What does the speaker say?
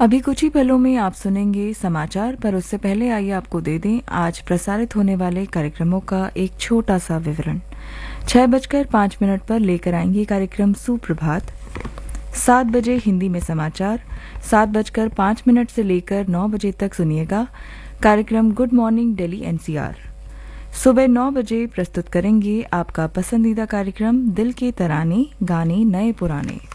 अभी कुछ ही पलों में आप सुनेंगे समाचार, पर उससे पहले आइए आपको दे दें आज प्रसारित होने वाले कार्यक्रमों का एक छोटा सा विवरण। 6:05 पर लेकर आएंगे कार्यक्रम सुप्रभात। 7 बजे हिंदी में समाचार। 7:05 से लेकर 9 बजे तक सुनिएगा कार्यक्रम गुड मॉर्निंग दिल्ली एनसीआर। सुबह 9 बजे प्रस्तुत करेंगे आपका पसंदीदा कार्यक्रम दिल के तराने गाने नए पुराने।